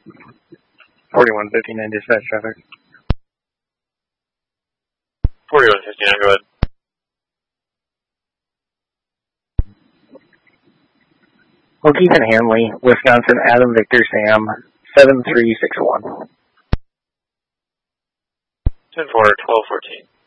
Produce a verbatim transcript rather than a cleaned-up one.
forty-one fifty-nine dispatch traffic. forty-one fifty-nine, go ahead. O'Keefe and Hanley, Wisconsin, Adam Victor Sam, seven three six one. ten four, twelve fourteen.